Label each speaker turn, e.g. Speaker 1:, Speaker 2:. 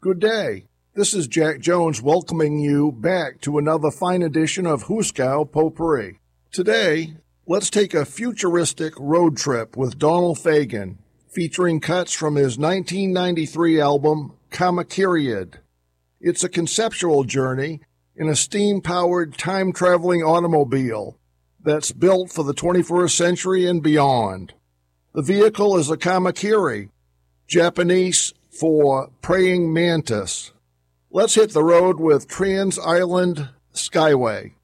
Speaker 1: Good day. This is Jack Jones welcoming you back to another fine edition of Huskow Potpourri. Today, let's take a futuristic road trip with Donald Fagen, featuring cuts from his 1993 album, Kamakiriad. It's a conceptual journey in a steam-powered, time-traveling automobile that's built for the 21st century and beyond. The vehicle is a kamakiri, Japanese for praying mantis. Let's hit the road with Trans Island Skyway.